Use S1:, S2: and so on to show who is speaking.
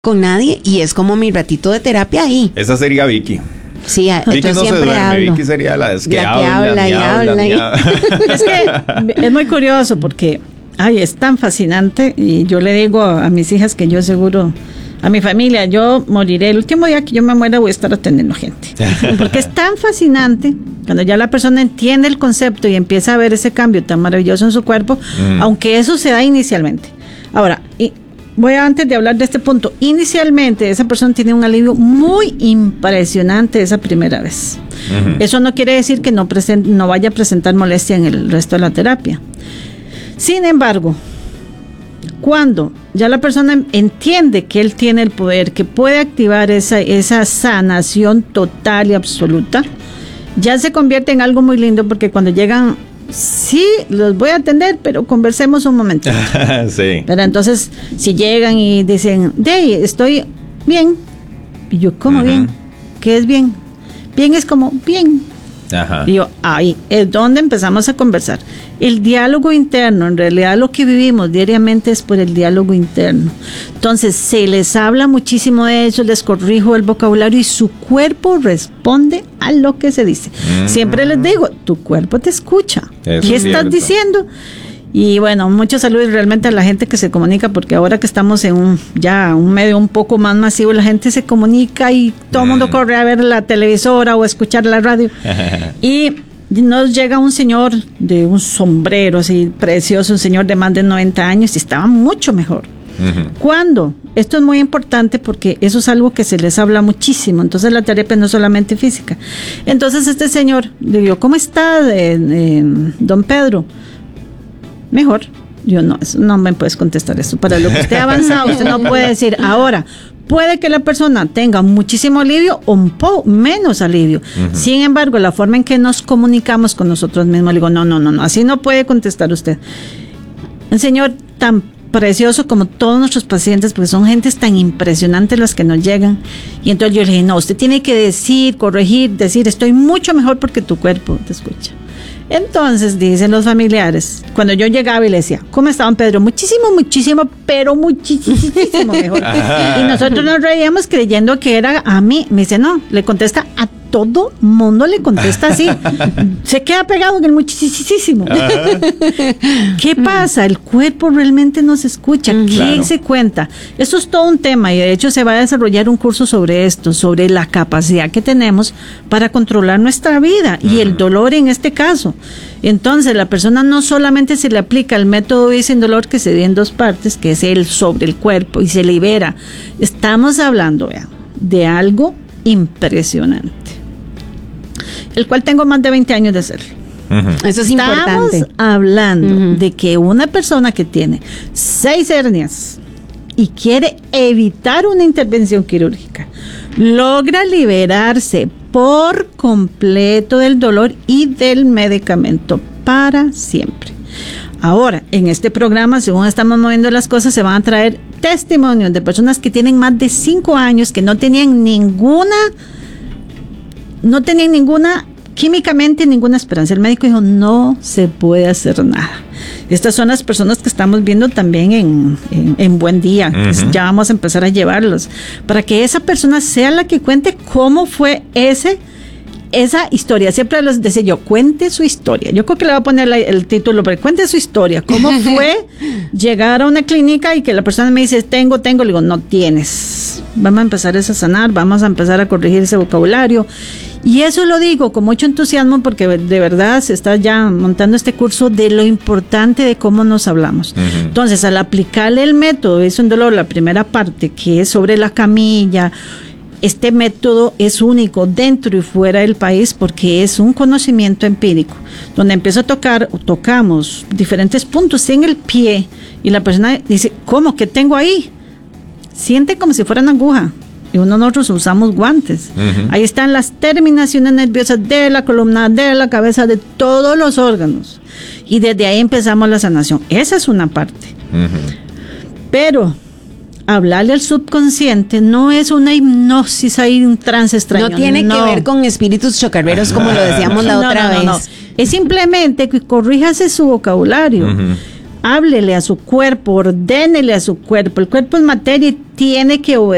S1: con nadie y es como mi ratito de terapia ahí.
S2: Esa sería Vicky.
S1: Sí,
S2: Vicky
S1: yo
S2: no
S1: siempre
S2: se duerme,
S1: hablo.
S2: Vicky sería la que
S1: habla y habla.
S3: Es que es muy curioso porque es tan fascinante y yo le digo a mis hijas que yo seguro, a mi familia, yo moriré, el último día que yo me muera voy a estar atendiendo gente, porque es tan fascinante cuando ya la persona entiende el concepto y empieza a ver ese cambio tan maravilloso en su cuerpo, aunque eso se da inicialmente. Ahora, antes de hablar de este punto, inicialmente esa persona tiene un alivio muy impresionante esa primera vez. Eso no quiere decir que no vaya a presentar molestia en el resto de la terapia. Sin embargo, cuando ya la persona entiende que él tiene el poder, que puede activar esa sanación total y absoluta, ya se convierte en algo muy lindo, porque cuando llegan, sí, los voy a atender, pero conversemos un momentito.
S2: Sí.
S3: Pero entonces, si llegan y dicen, estoy bien, y yo, ¿cómo bien? ¿Qué es bien? Bien es como bien.
S2: Ajá.
S3: Y yo, ahí es donde empezamos a conversar. El diálogo interno, en realidad lo que vivimos diariamente es por el diálogo interno. Entonces, se les habla muchísimo de eso, les corrijo el vocabulario y su cuerpo responde a lo que se dice. Siempre les digo, tu cuerpo te escucha.
S2: Eso
S3: ¿Qué
S2: es
S3: estás
S2: cierto.
S3: diciendo? Y bueno, muchos saludos realmente a la gente que se comunica, porque ahora que estamos en un medio un poco más masivo, la gente se comunica y todo el mundo corre a ver la televisora o escuchar la radio. Y nos llega un señor de un sombrero así precioso, un señor de más de 90 años, y estaba mucho mejor. ¿Cuándo? Esto es muy importante porque eso es algo que se les habla muchísimo. Entonces la terapia no es solamente física. Entonces este señor le digo, ¿cómo está, don Pedro? Mejor. Yo, no me puedes contestar eso. Para lo que usted ha avanzado, usted no puede decir. Ahora, puede que la persona tenga muchísimo alivio o un poco menos alivio. Sin embargo, la forma en que nos comunicamos con nosotros mismos, le digo, no, así no puede contestar usted. Un señor tan precioso como todos nuestros pacientes, porque son gentes tan impresionantes las que nos llegan. Y entonces yo le dije, no, usted tiene que decir, corregir, decir, estoy mucho mejor porque tu cuerpo te escucha. Entonces, dicen los familiares, cuando yo llegaba y le decía, ¿cómo estaban, Pedro? Muchísimo, pero muchísimo mejor. Y nosotros nos reíamos creyendo que era a mí. Me dice, no, le contesta a todo mundo, le contesta así. Se queda pegado en el muchísimo. ¿Qué pasa? El cuerpo realmente nos escucha. ¿Qué
S2: Claro.
S3: se cuenta? Eso es todo un tema, y de hecho se va a desarrollar un curso sobre esto, sobre la capacidad que tenemos para controlar nuestra vida y el dolor en este caso. Entonces, la persona no solamente se le aplica el método Vida sin Dolor, que se divide en 2 partes, que es el sobre el cuerpo, y se libera. Estamos hablando, de algo impresionante, el cual tengo más de 20 años de hacerlo.
S1: Eso es
S3: Estamos
S1: importante.
S3: hablando de que una persona que tiene 6 hernias y quiere evitar una intervención quirúrgica, logra liberarse por completo del dolor y del medicamento para siempre. Ahora, en este programa, según estamos moviendo las cosas, se van a traer testimonios de personas que tienen más de 5 años, que no tenían químicamente ninguna esperanza. El médico dijo, no se puede hacer nada. Estas son las personas que estamos viendo también en Buen Día. Ya vamos a empezar a llevarlos para que esa persona sea la que cuente cómo fue esa historia. Siempre les decía yo, cuente su historia. Yo creo que le voy a poner el título, pero cuente su historia. ¿Cómo fue llegar a una clínica y que la persona me dice, tengo? Le digo, no tienes. Vamos a empezar a sanar, vamos a empezar a corregir ese vocabulario. Y eso lo digo con mucho entusiasmo, porque de verdad se está ya montando este curso de lo importante de cómo nos hablamos. Entonces, al aplicarle el método Vida sin Dolor, la primera parte, que es sobre la camilla, este método es único dentro y fuera del país, porque es un conocimiento empírico, donde empiezo a tocamos diferentes puntos en el pie, y la persona dice, ¿cómo? ¿Qué tengo ahí? Siente como si fuera una aguja. Y nosotros usamos guantes. Ahí están las terminaciones nerviosas de la columna, de la cabeza, de todos los órganos. Y desde ahí empezamos la sanación. Esa es una parte. Pero hablarle al subconsciente no es una hipnosis ahí, un trance extraño.
S1: No tiene que ver con espíritus chocarreros, como lo decíamos la otra vez.
S3: No. Es simplemente que corríjase su vocabulario. Háblele a su cuerpo, ordénele a su cuerpo. El cuerpo es materia y tiene que obedecer.